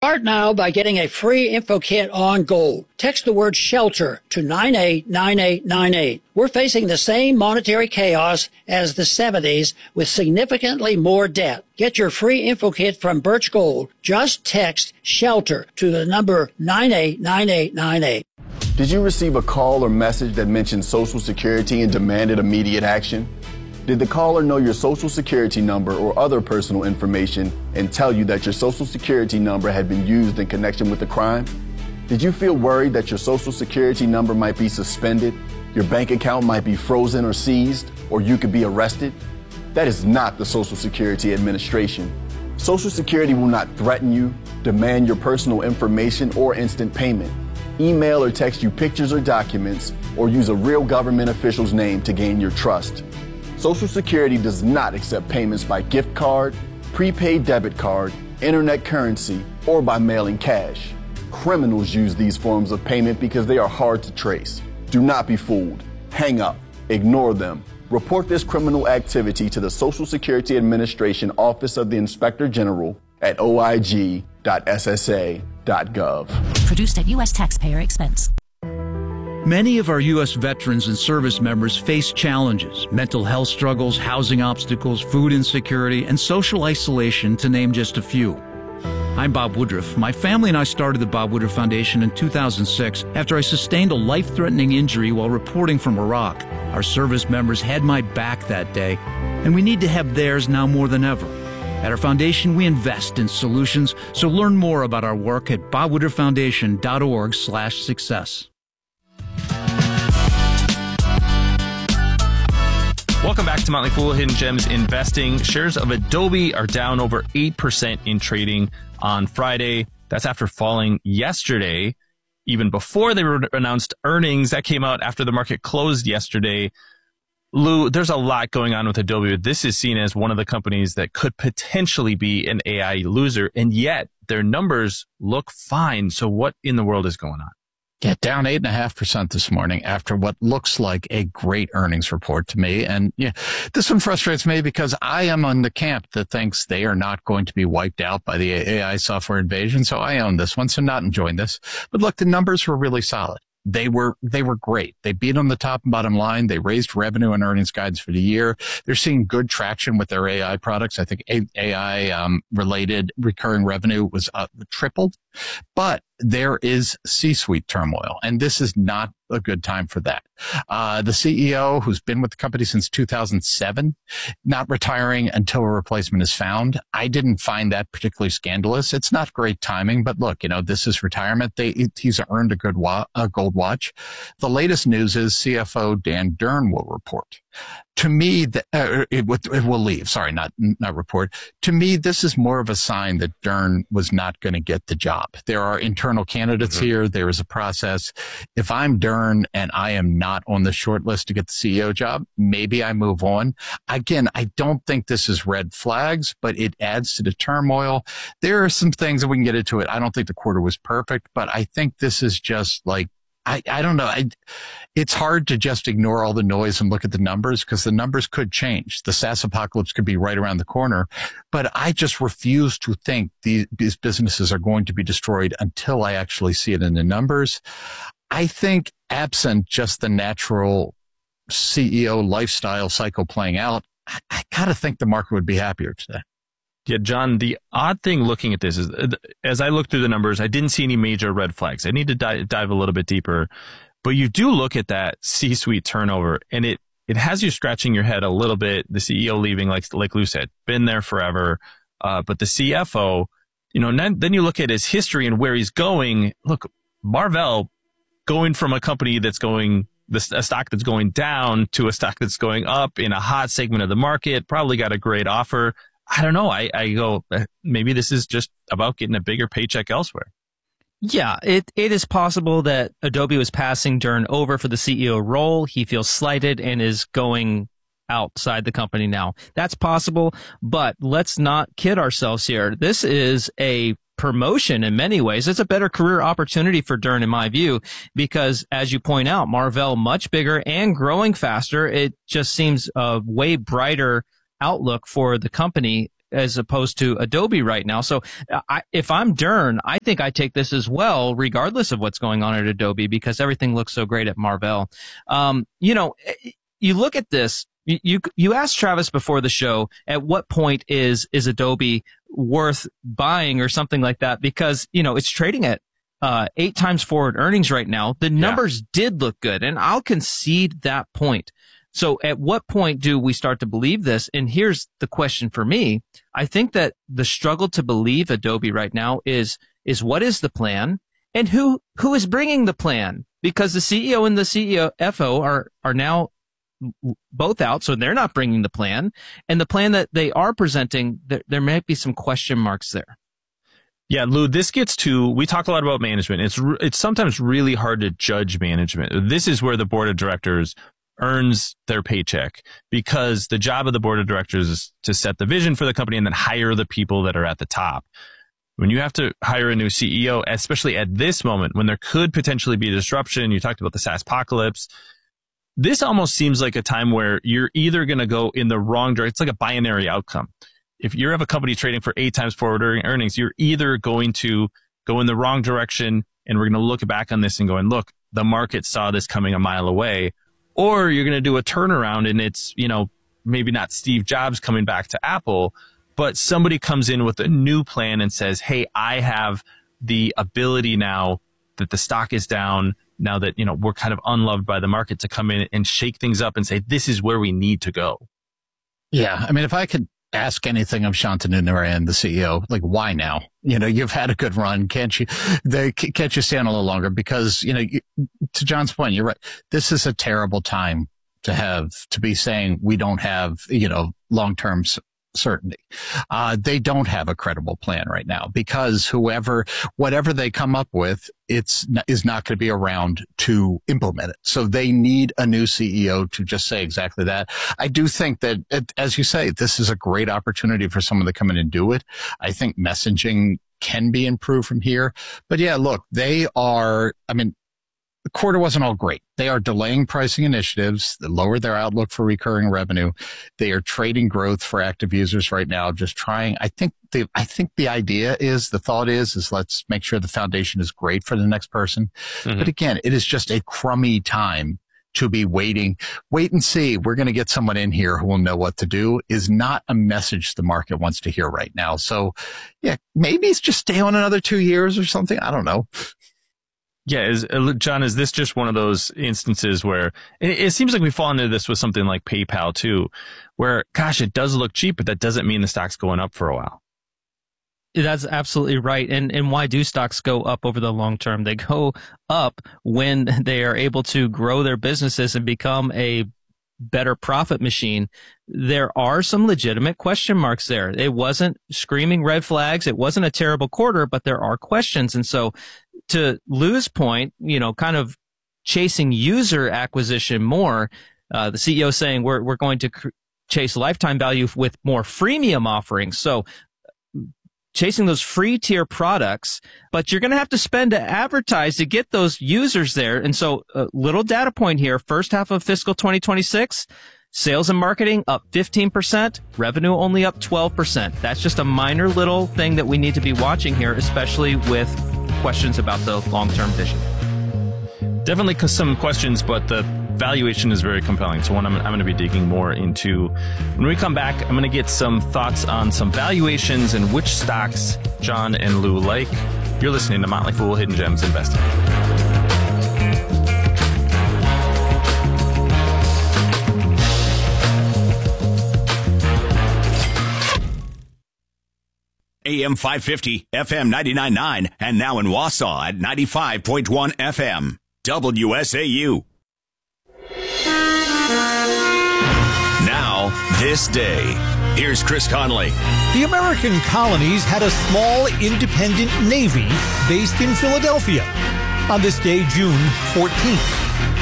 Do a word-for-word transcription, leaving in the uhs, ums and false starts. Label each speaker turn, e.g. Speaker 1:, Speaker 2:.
Speaker 1: Start now by getting a free info kit on gold. Text the word shelter to nine eight nine eight nine eight. We're facing the same monetary chaos as the seventies with significantly more debt. Get your free info kit from Birch Gold. Just text shelter to the number nine eight nine eight nine eight.
Speaker 2: Did you receive a call or message that mentioned Social Security and demanded immediate action? Did the caller know your Social Security number or other personal information and tell you that your Social Security number had been used in connection with a crime? Did you feel worried that your Social Security number might be suspended, your bank account might be frozen or seized, or you could be arrested? That is not the Social Security Administration. Social Security will not threaten you, demand your personal information, or instant payment, email or text you pictures or documents, or use a real government official's name to gain your trust. Social Security does not accept payments by gift card, prepaid debit card, internet currency, or by mailing cash. Criminals use these forms of payment because they are hard to trace. Do not be fooled. Hang up. Ignore them. Report this criminal activity to the Social Security Administration Office of the Inspector General at o i g dot s s a dot gov.
Speaker 3: Produced at U S taxpayer expense.
Speaker 4: Many of our U S veterans and service members face challenges, mental health struggles, housing obstacles, food insecurity, and social isolation, to name just a few. I'm Bob Woodruff. My family and I started the Bob Woodruff Foundation in two thousand six after I sustained a life-threatening injury while reporting from Iraq. Our service members had my back that day, and we need to have theirs now more than ever. At our foundation, we invest in solutions, so learn more about our work at bob woodruff foundation dot org slash success.
Speaker 5: Welcome back to Motley Fool Hidden Gems Investing. Shares of Adobe are down over eight percent in trading on Friday. That's after falling yesterday, even before they were announced earnings. That came out after the market closed yesterday. Lou, there's a lot going on with Adobe. This is seen as one of the companies that could potentially be an A I loser, and yet their numbers look fine. So what in the world is going on?
Speaker 6: Yeah, down eight and a half percent this morning after what looks like a great earnings report to me. And yeah, this one frustrates me because I am on the camp that thinks they are not going to be wiped out by the A I software invasion. So I own this one, so not enjoying this. But look, the numbers were really solid. They were, they were great. They beat on the top and bottom line. They raised revenue and earnings guidance for the year. They're seeing good traction with their A I products. I think A I um, related recurring revenue was uh, tripled, but there is C-suite turmoil, and this is not a good time for that. Uh, the C E O, who's been with the company since two thousand seven, not retiring until a replacement is found. I didn't find that particularly scandalous. It's not great timing, but look, you know, this is retirement. They, he's earned a good wa- a gold watch. The latest news is C F O Dan Durn will report. To me, the, uh, it, it will leave. Sorry, not not report. To me, this is more of a sign that Durn was not going to get the job. There are internal candidates mm-hmm. here. There is a process. If I'm Durn and I am not on the short list to get the C E O job, maybe I move on. Again, I don't think this is red flags, but it adds to the turmoil. There are some things that we can get into it. I don't think the quarter was perfect, but I think this is just like, I, I don't know. I, it's hard to just ignore all the noise and look at the numbers because the numbers could change. The SaaS apocalypse could be right around the corner. But I just refuse to think these, these businesses are going to be destroyed until I actually see it in the numbers. I think absent just the natural C E O lifestyle cycle playing out, I, I got to think the market would be happier today.
Speaker 5: Yeah, John, the odd thing looking at this is, as I looked through the numbers, I didn't see any major red flags. I need to dive, dive a little bit deeper. But you do look at that C-suite turnover, and it, it has you scratching your head a little bit. The C E O leaving, like, like Lou said, been there forever. Uh, but the C F O, you know, then, then you look at his history and where he's going. Look, Marvell going from a company that's going, the, a stock that's going down to a stock that's going up in a hot segment of the market, probably got a great offer. I don't know. I, I go, maybe this is just about getting a bigger paycheck elsewhere.
Speaker 7: Yeah, it, it is possible that Adobe was passing Durn over for the C E O role. He feels slighted and is going outside the company now. That's possible, but let's not kid ourselves here. This is a promotion in many ways. It's a better career opportunity for Durn, in my view, because as you point out, Marvell much bigger and growing faster. It just seems a way brighter outlook for the company as opposed to Adobe right now. So I, if I'm Dern, I think I take this as well, regardless of what's going on at Adobe, because everything looks so great at Marvell. Um, you know, you look at this, you, you, you asked Travis before the show, at what point is, is Adobe worth buying or something like that? Because, you know, it's trading at uh, eight times forward earnings right now. The numbers yeah. did look good, and I'll concede that point. So at what point do we start to believe this? And here's the question for me. I think that the struggle to believe Adobe right now is, is what is the plan and who, who is bringing the plan? Because the C E O and the C E O F O are, are now both out. So they're not bringing the plan, and the plan that they are presenting, there, there might be some question marks there.
Speaker 5: Yeah, Lou, this gets to, we talk a lot about management. It's, it's sometimes really hard to judge management. This is where the board of directors earns their paycheck, because the job of the board of directors is to set the vision for the company and then hire the people that are at the top. When you have to hire a new C E O, especially at this moment when there could potentially be disruption, you talked about the SaaS apocalypse. This almost seems like a time where you're either going to go in the wrong direction. It's like a binary outcome. If you have a company trading for eight times forward earnings, you're either going to go in the wrong direction, and we're going to look back on this and going, look, the market saw this coming a mile away. Or you're going to do a turnaround, and it's, you know, maybe not Steve Jobs coming back to Apple, but somebody comes in with a new plan and says, hey, I have the ability now that the stock is down, now that, you know, we're kind of unloved by the market, to come in and shake things up and say, this is where we need to go.
Speaker 6: Yeah. I mean, if I could ask anything of Shantanu Narayan, the C E O, like, why now? You know, you've had a good run. Can't you, they, can't you stand a little longer? Because, you know, you, to John's point, you're right. This is a terrible time to have, to be saying we don't have, you know, long-term certainty. Uh, they don't have a credible plan right now, because whoever, whatever they come up with, it's is not going to be around to implement it. So they need a new C E O to just say exactly that. I do think that, it, as you say, this is a great opportunity for someone to come in and do it. I think messaging can be improved from here. But yeah, look, they are, I mean, the quarter wasn't all great. They are delaying pricing initiatives that lower their outlook for recurring revenue. They are trading growth for active users right now, just trying. I think the, I think the idea is, the thought is, is let's make sure the foundation is great for the next person. Mm-hmm. But again, it is just a crummy time to be waiting, wait and see. We're going to get someone in here who will know what to do, is not a message the market wants to hear right now. So yeah, maybe it's just stay on another two years or something. I don't know.
Speaker 5: Yeah, is, John, is this just one of those instances where it, it seems like we fall into this with something like PayPal too, where, gosh, it does look cheap, but that doesn't mean the stock's going up for a while.
Speaker 7: That's absolutely right. And and why do stocks go up over the long term? They go up when they are able to grow their businesses and become a better profit machine. There are some legitimate question marks there. It wasn't screaming red flags. It wasn't a terrible quarter, but there are questions. And so, to Lou's point, you know, kind of chasing user acquisition more, uh, the C E O saying we're we're going to cr- chase lifetime value with more freemium offerings. So chasing those free tier products, but you're going to have to spend to advertise to get those users there. And so a little data point here, first half of fiscal twenty twenty-six, sales and marketing up fifteen percent, revenue only up twelve percent. That's just a minor little thing that we need to be watching here, especially with questions about the long-term vision.
Speaker 5: Definitely some questions, but the valuation is very compelling. So one I'm, I'm going to be digging more into. When we come back, I'm going to get some thoughts on some valuations and which stocks John and Lou like. You're listening to Motley Fool Hidden Gems Investing.
Speaker 8: A M five fifty, F M ninety-nine point nine, and now in Wausau at ninety-five point one F M. W S A U. Now, this day. Here's Chris Conley.
Speaker 9: The American colonies had a small, independent navy based in Philadelphia. On this day, June fourteenth,